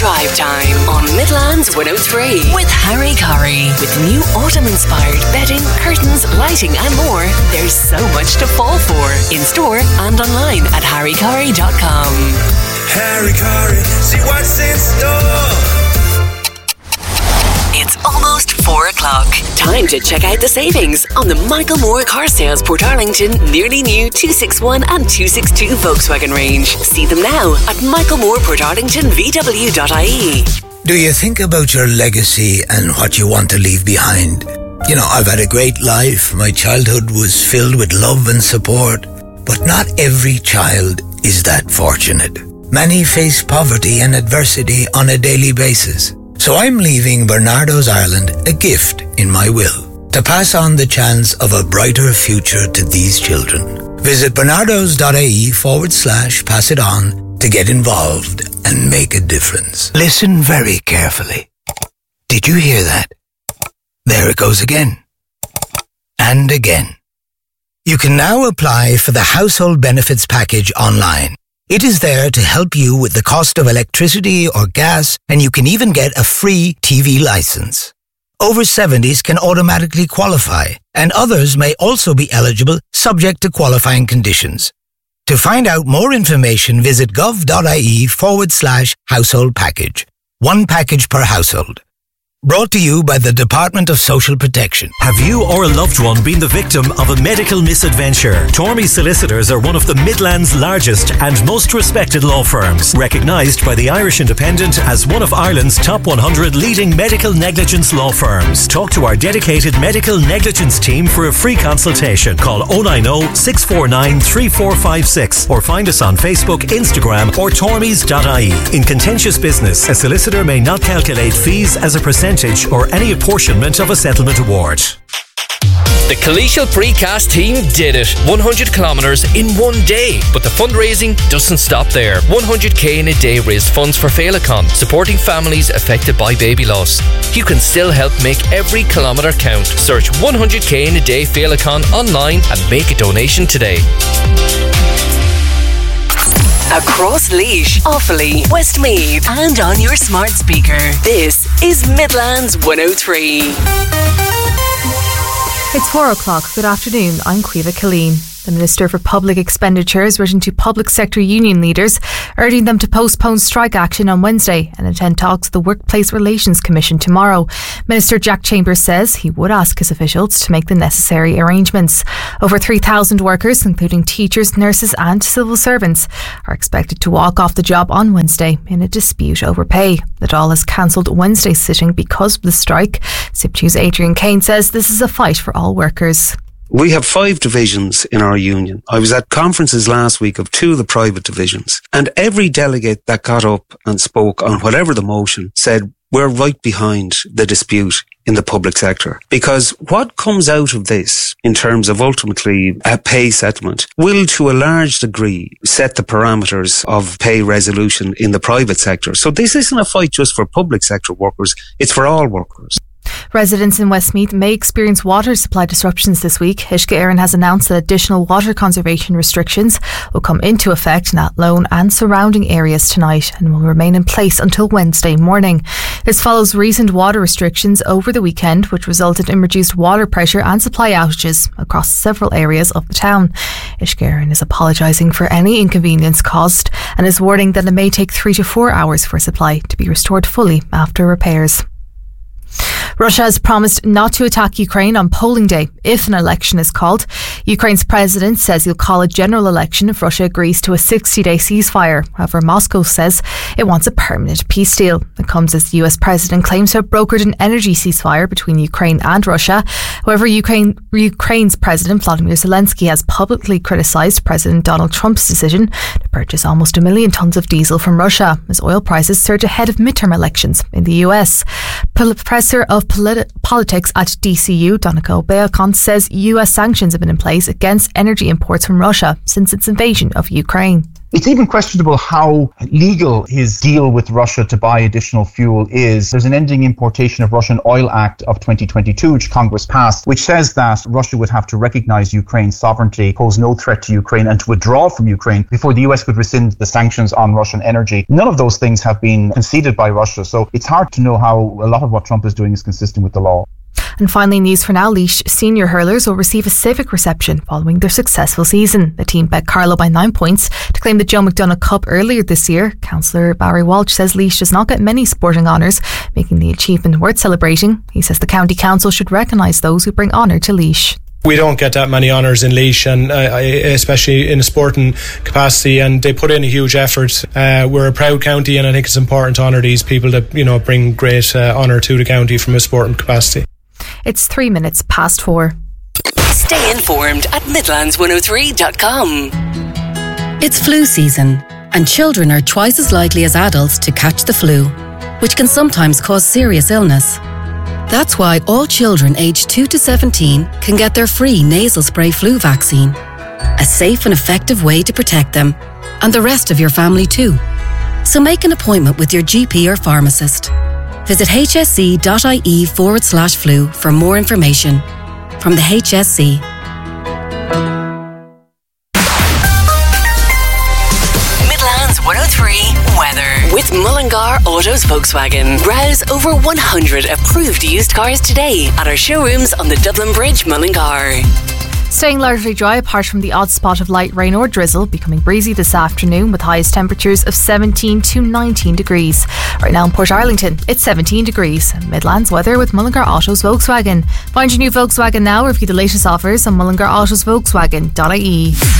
Drive Time on Midlands 103 with Harry Curry. With new autumn-inspired bedding, curtains, lighting and more, there's so much to fall for. In store and online at harrycurry.com. Harry Curry, see what's in store. It's almost 4 o'clock. Time to check out the savings on the Michael Moore Car Sales Portarlington nearly new 261 and 262 Volkswagen range. See them now at michaelmooreportarlingtonvw.ie. Do you think about your legacy and what you want to leave behind? You know, I've had a great life. My childhood was filled with love and support. But not every child is that fortunate. Many face poverty and adversity on a daily basis. So I'm leaving Bernardo's Ireland a gift in my will to pass on the chance of a brighter future to these children. Visit bernardos.ie/pass it on to get involved and make a difference. Listen very carefully. Did you hear that? There it goes again. And again. You can now apply for the Household Benefits Package online. It is there to help you with the cost of electricity or gas, and you can even get a free TV license. Over 70s can automatically qualify, and others may also be eligible subject to qualifying conditions. To find out more information, visit gov.ie/household package. One package per household. Brought to you by the Department of Social Protection. Have you or a loved one been the victim of a medical misadventure? Tormey Solicitors are one of the Midlands' largest and most respected law firms, recognised by the Irish Independent as one of Ireland's top 100 leading medical negligence law firms. Talk to our dedicated medical negligence team for a free consultation. Call 090 649 3456 or find us on Facebook, Instagram or tormeys.ie. In contentious business, a solicitor may not calculate fees as a percentage or any apportionment of a settlement award. The Collegial Precast team did it. 100 kilometres in one day. But the fundraising doesn't stop there. 100k in a day raised funds for Féileacán, supporting families affected by baby loss. You can still help make every kilometre count. Search 100k in a day Féileacán online and make a donation today. Across Laois, Offaly, Westmeath and on your smart speaker. This is Midlands 103. It's 4 o'clock. Good afternoon. I'm Caoimhe Killeen. The Minister for Public Expenditure has written to public sector union leaders, urging them to postpone strike action on Wednesday and attend talks with the Workplace Relations Commission tomorrow. Minister Jack Chambers says he would ask his officials to make the necessary arrangements. Over 3,000 workers, including teachers, nurses and civil servants, are expected to walk off the job on Wednesday in a dispute over pay. The Dáil has cancelled Wednesday's sitting because of the strike. SIP2's Adrian Kane says this is a fight for all workers. We have 5 divisions in our union. I was at conferences last week of 2 of the private divisions, and every delegate that got up and spoke on whatever the motion said, we're right behind the dispute in the public sector. Because what comes out of this in terms of ultimately a pay settlement will to a large degree set the parameters of pay resolution in the private sector. So this isn't a fight just for public sector workers, it's for all workers. Residents in Westmeath may experience water supply disruptions this week. Uisce Éireann has announced that additional water conservation restrictions will come into effect in Athlone and surrounding areas tonight and will remain in place until Wednesday morning. This follows recent water restrictions over the weekend, which resulted in reduced water pressure and supply outages across several areas of the town. Uisce Éireann is apologising for any inconvenience caused and is warning that it may take 3 to 4 hours for supply to be restored fully after repairs. Russia has promised not to attack Ukraine on polling day if an election is called. Ukraine's president says he'll call a general election if Russia agrees to a 60-day ceasefire. However, Moscow says it wants a permanent peace deal. It comes as the US president claims to have brokered an energy ceasefire between Ukraine and Russia. However, Ukraine's president Vladimir Zelensky has publicly criticised President Donald Trump's decision to purchase almost 1 million tonnes of diesel from Russia as oil prices surge ahead of midterm elections in the US. Professor of Politics at DCU, Donegal Beacon, says US sanctions have been in place against energy imports from Russia since its invasion of Ukraine. It's even questionable how legal his deal with Russia to buy additional fuel is. There's an Ending Importation of Russian Oil Act of 2022, which Congress passed, which says that Russia would have to recognize Ukraine's sovereignty, pose no threat to Ukraine, and to withdraw from Ukraine before the US could rescind the sanctions on Russian energy. None of those things have been conceded by Russia, so it's hard to know how a lot of what Trump is doing is consistent with the law. And finally, news for now. Laois senior hurlers will receive a civic reception following their successful season. The team bet Carlow by 9 points to claim the Joe McDonagh Cup earlier this year. Councillor Barry Walsh says Laois does not get many sporting honours, making the achievement worth celebrating. He says the County Council should recognise those who bring honour to Laois. We don't get that many honours in Laois, and especially in a sporting capacity, and they put in a huge effort. We're a proud county, and I think it's important to honour these people that bring great honour to the county from a sporting capacity. It's 3 minutes past 4. Stay informed at Midlands103.com. It's flu season, and children are twice as likely as adults to catch the flu, which can sometimes cause serious illness. That's why all children aged 2 to 17 can get their free nasal spray flu vaccine. A safe and effective way to protect them, and the rest of your family too. So make an appointment with your GP or pharmacist. Visit hsc.ie/flu for more information. From the HSC. Midlands 103 weather with Mullingar Autos Volkswagen. Browse over 100 approved used cars today at our showrooms on the Dublin Bridge, Mullingar. Staying largely dry apart from the odd spot of light rain or drizzle, becoming breezy this afternoon with highest temperatures of 17 to 19 degrees. Right now in Portarlington, it's 17 degrees. Midlands weather with Mullingar Autos Volkswagen. Find your new Volkswagen now or view the latest offers on mullingarautos volkswagen.ie.